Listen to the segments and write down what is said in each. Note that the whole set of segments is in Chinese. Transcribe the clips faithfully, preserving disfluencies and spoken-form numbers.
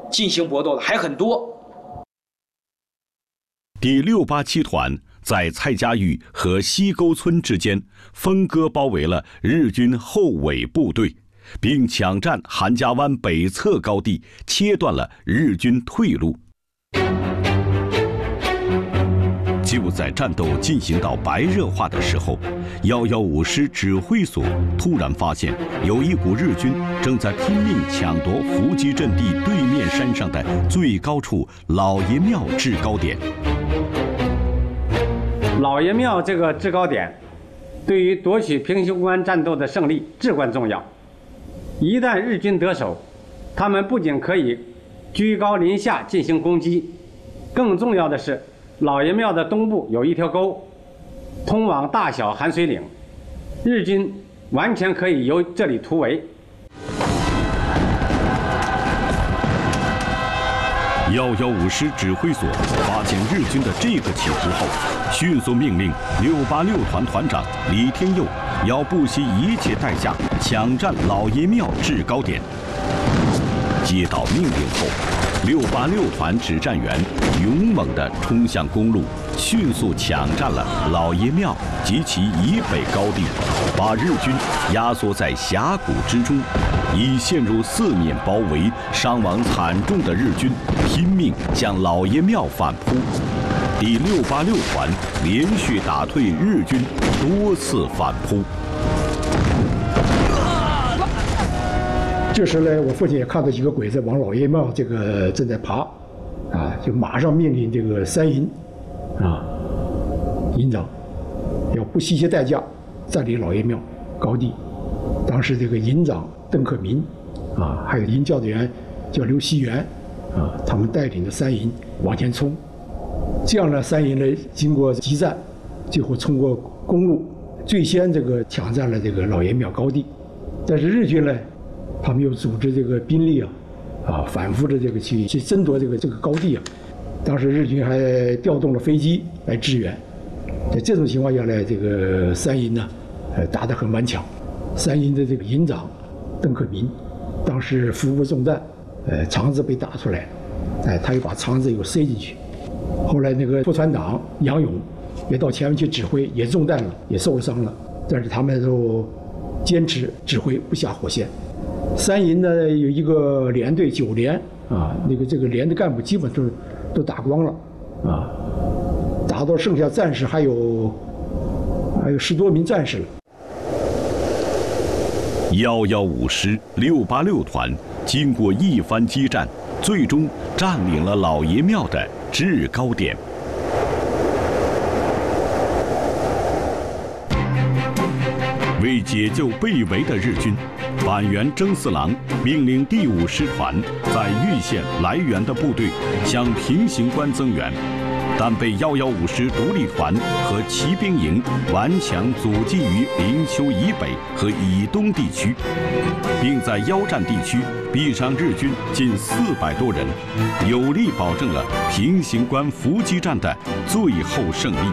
进行搏斗的还很多。 第六八七团在蔡家峪和西沟村之间分割包围了日军后尾部队，并抢占韩家湾北侧高地，切断了日军退路。就在战斗进行到白热化的时候，一一五师指挥所突然发现有一股日军正在拼命抢夺伏击阵地对面山上的最高处老爷庙制高点。 老爷庙这个制高点，对于夺取平型关战斗的胜利至关重要。一旦日军得手，他们不仅可以居高临下进行攻击，更重要的是，老爷庙的东部有一条沟，通往大小寒水岭，日军完全可以由这里突围。 一一五师指挥所发现日军的这个企图后，迅速命令六八六团团长李天佑要不惜一切代价抢占老爷庙制高点。接到命令后，六八六团指战员勇猛地冲向公路，迅速抢占了老爷庙及其以北高地，把日军压缩在峡谷之中。已陷入四面包围、伤亡惨重的日军拼命向老爷庙反扑。第六八六团连续打退日军多次反扑。 这时呢，我父亲也看到几个鬼子往老爷庙这个正在爬，啊，就马上命令这个三营，啊，营长要不惜一切代价占领老爷庙高地。当时这个营长邓克民，啊，还有营教导员叫刘锡元，啊，他们带领着三营往前冲。这样呢，三营呢经过激战，最后冲过公路，最先这个抢占了这个老爷庙高地。但是日军呢，他们又组织这个兵力啊，啊，反复的这个去去争夺这个这个高地啊。当时日军还调动了飞机来支援。在这种情况下呢，这个三营呢，呃，打得很顽强。三营的这个营长邓克民，当时腹部中弹，呃，肠子被打出来，哎，他又把肠子又塞进去。后来那个副团长杨勇也到前面去指挥，也中弹了，也受了伤了，但是他们都坚持指挥，不下火线。三营呢有一个连队九连啊，那个这个连的干部基本都都打光了啊，打到剩下战士还有还有十多名战士了。 一一五师六八六团经过一番激战，最终占领了老爷庙的制高点。为解救被围的日军，板垣征四郎命令第五师团在玉县来援的部队向平型关增援，但被一一五师独立团和骑兵营顽强阻击于灵丘以北和以东地区，并在腰战地区逼伤日军近四百多人，有力保证了平型关伏击战的最后胜利。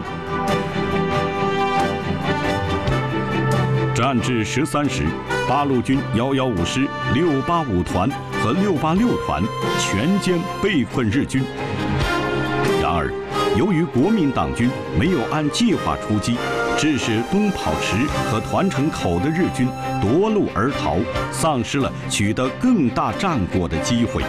战至十三时，八路军一一五师六八五团和六八六团全歼被困日军。然而，由于国民党军没有按计划出击，致使东跑池和团城口的日军夺路而逃，丧失了取得更大战果的机会。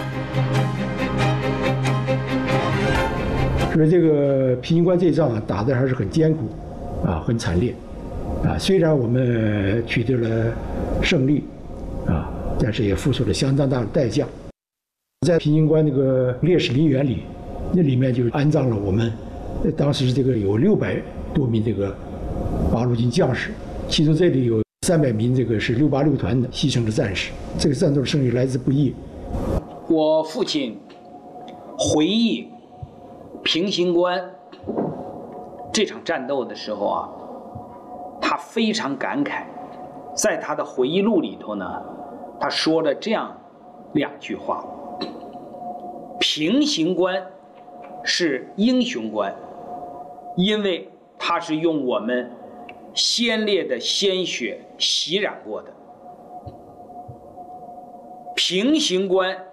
所以这个平型关这一仗啊，打得还是很艰苦，啊，很惨烈，啊，虽然我们取得了胜利，啊，但是也付出了相当大的代价。在平型关那个烈士陵园里，那里面就安葬了我们当时这个有六百多名这个八路军将士，其中这里有三百名这个是六八六团的牺牲的战士。这个战斗的胜利来之不易。 我父亲回忆平型关这场战斗的时候啊，他非常感慨，在他的回忆录里头呢，他说了这样两句话：平型关是英雄关，因为它是用我们先烈的鲜血洗染过的。平型关